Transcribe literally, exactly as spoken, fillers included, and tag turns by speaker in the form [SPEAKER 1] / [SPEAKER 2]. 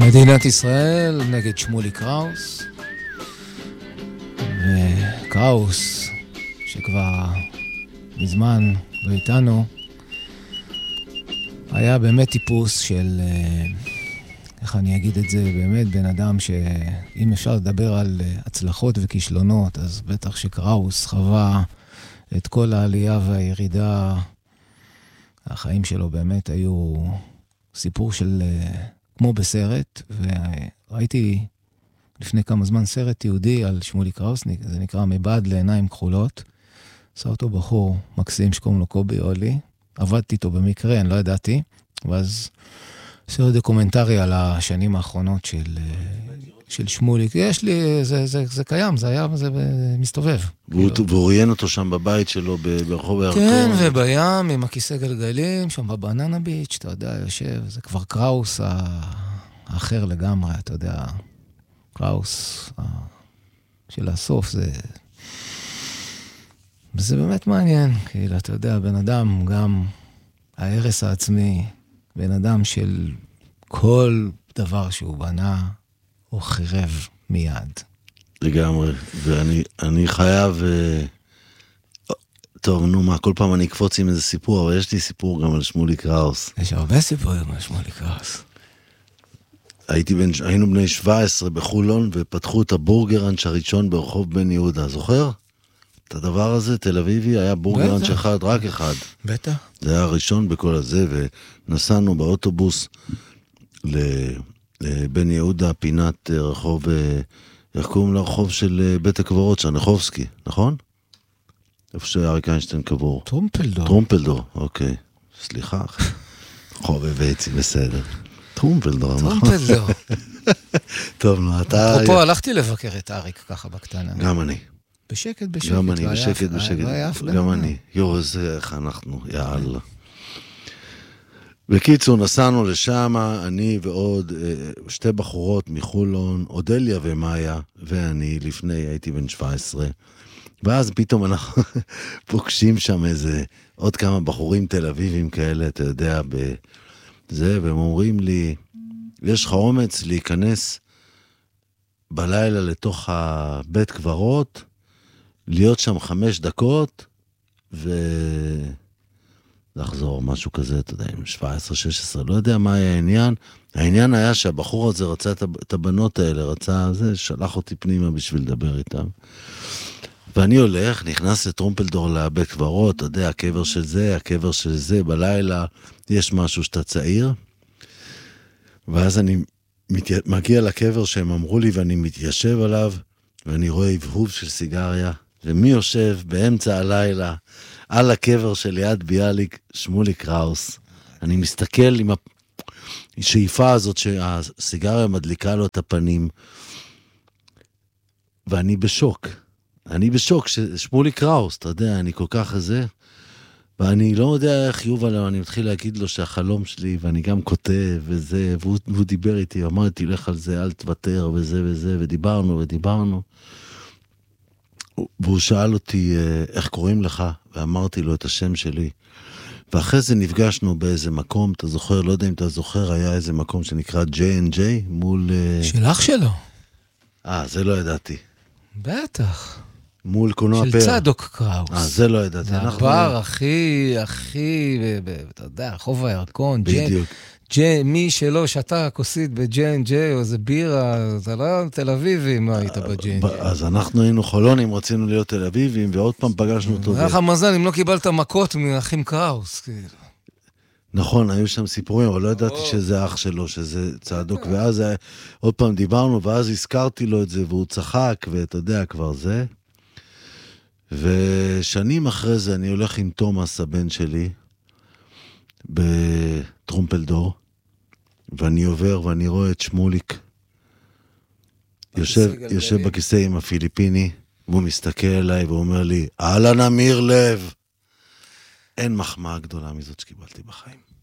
[SPEAKER 1] מדינת ישראל נגד שמולי קראוס, וקראוס שכבר מזמן לא איתנו היה באמת טיפוס של, איך אני אגיד את זה, באמת בן אדם שאם אפשר לדבר על הצלחות וכישלונות, אז בטח שקראוס חווה את כל העלייה והירידה. החיים שלו באמת היו סיפור של כמו בסרט, וראיתי לפני כמה זמן סרט יהודי על שמולי קראוס, זה נקרא מבעד לעיניים כחולות. עשה אותו בחור מקסים שקוראים לו קובי אולי, עבדתי איתו במקרה, אני לא ידעתי, ואז סרט דוקומנטרי על השנים האחרונות של, של שמולי. יש לי, זה, זה, זה קיים, זה היה, זה מסתובב.
[SPEAKER 2] והוא ראיין אותו שם בבית שלו, ברחוב הירקון.
[SPEAKER 1] כן, ובים, עם הכיסא גלגלים, שם בבננה ביץ', אתה יודע, יושב, זה כבר קראוס האחר לגמרי, אתה יודע, קראוס של הסוף, זה... וזה באמת מעניין, כאילו, אתה יודע, בן אדם, גם ההרס העצמי, בן אדם של כל דבר שהוא בנה, הוא חירב מיד.
[SPEAKER 2] לגמרי, ואני אני חייב... טוב, נו מה, כל פעם אני אקפוץ עם איזה סיפור, אבל יש לי סיפור גם על שמולי קראוס.
[SPEAKER 1] יש הרבה סיפורים על שמולי קראוס.
[SPEAKER 2] הייתי בן, היינו בני שבע עשרה בחולון, ופתחו את הבורגראנץ' הראשון ברחוב בן יהודה, זוכר? את הדבר הזה, תל אביבי, היה בורגראנץ' אחד, רק אחד.
[SPEAKER 1] בטח.
[SPEAKER 2] זה היה הראשון בכל הזה, ונסענו באוטובוס לבן יהודה, פינת רחוב, איך קוראים לרחוב של בית הקברות, שרנחובסקי, נכון? איפה שאריק איינשטיין קבור.
[SPEAKER 1] טרומפלדור.
[SPEAKER 2] טרומפלדור, אוקיי. סליחה, חובב עצי, בסדר. טרומפלדור, נכון?
[SPEAKER 1] טרומפלדור.
[SPEAKER 2] טוב, נו, אתה...
[SPEAKER 1] אפרופו, הלכתי לבקר את אריק ככה בקטנה.
[SPEAKER 2] גם אני.
[SPEAKER 1] בשקט, בשקט.
[SPEAKER 2] גם אני, בשקט, בשקט. גם אני. יו, איזה, איך אנחנו, יאללה. בקיצור, נסענו לשם, אני ועוד שתי בחורות מחולון, אודליה ומאיה, ואני לפני, הייתי בן שבע עשרה. ואז פתאום אנחנו פוגשים שם איזה, עוד כמה בחורים תל אביבים כאלה, אתה יודע, בזה, והם אומרים לי, יש לך אומץ להיכנס בלילה לתוך הבית קברות, להיות שם חמש דקות, ולחזור, משהו כזה, אתה יודע, עם שבע עשרה שש עשרה, לא יודע מה היה העניין. העניין היה שהבחור הזה רצה את הבנות האלה, רצה, זה, שלח אותי פנימה בשביל לדבר איתם. ואני הולך, נכנס לטרומפלדור לבית קברות, אתה יודע, הקבר של זה, הקבר של זה, בלילה, יש משהו שאתה צעיר, ואז אני מגיע לקבר שהם אמרו לי, ואני מתיישב עליו, ואני רואה הבהוב של סיגריה, ומי יושב באמצע הלילה, על הקבר של יד ביאליק, שמולי קראוס. אני מסתכל עם השאיפה הזאת, שהסיגריה מדליקה לו את הפנים, ואני בשוק. אני בשוק, שמולי קראוס, אתה יודע, אני כל כך איזה, ואני לא יודע איך יובל, אני מתחיל להגיד לו שהחלום שלי, ואני גם כותב וזה, והוא, והוא דיבר איתי, אמרתי, לך על זה, אל תוותר וזה וזה, ודיברנו ודיברנו, והוא שאל אותי, איך קוראים לך? ואמרתי לו את השם שלי, ואחרי זה נפגשנו באיזה מקום, אתה זוכר, לא יודע אם אתה זוכר, היה איזה מקום שנקרא ג'יי אנד ג'יי, מול...
[SPEAKER 1] של אח שלו.
[SPEAKER 2] אה, זה לא ידעתי.
[SPEAKER 1] בטח.
[SPEAKER 2] מול קולנוע פאר.
[SPEAKER 1] של צדוק קראוס.
[SPEAKER 2] אה, זה לא ידעתי.
[SPEAKER 1] זה הבר הכי, הכי, אתה יודע, חוב הירקון.
[SPEAKER 2] בדיוק.
[SPEAKER 1] מי שלא שתה כוסית בג'יי אנד ג'יי או זה בירה, זה לא תל אביבי, מה היית בג'יי אנד ג'יי?
[SPEAKER 2] אז אנחנו היינו חולונים, רצינו להיות תל אביבים, ועוד פעם פגשנו אותו.
[SPEAKER 1] היה לך מזל אם לא קיבלת מכות מאחים קראוס.
[SPEAKER 2] נכון, היו שם סיפורים, אבל לא ידעתי שזה אח שלו, שזה צדוק, ואז עוד פעם דיברנו, ואז הזכרתי לו את זה, והוא צחק, ואתה יודע, כבר זה. ושנים אחרי זה אני הולך עם תומאס, הבן שלי, בטרומפלדור, ואני עובר ואני רואה את שמוליק, יושב, יושב בכיסא עם הפיליפיני, והוא מסתכל אליי ואומר לי, אהלן אמיר לב. אין מחמאה גדולה מזאת שקיבלתי בחיים.